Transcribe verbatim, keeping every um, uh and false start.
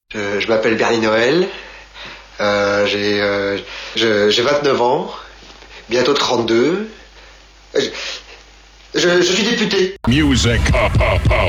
Je, je m'appelle Bernie Noël, euh, j'ai, euh, je- j'ai vingt-neuf ans, bientôt trente-deux. Je, je, je suis député. Music.